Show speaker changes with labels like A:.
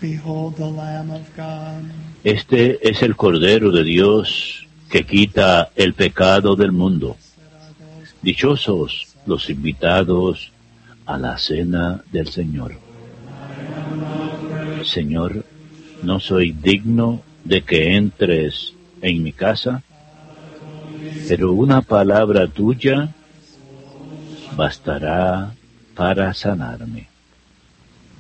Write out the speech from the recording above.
A: Behold the Lamb of God.
B: Este es el Cordero de Dios que quita el pecado del mundo. Dichosos los invitados a la cena del Señor. Señor, no soy digno de que entres en mi casa, pero una palabra tuya bastará para sanarme.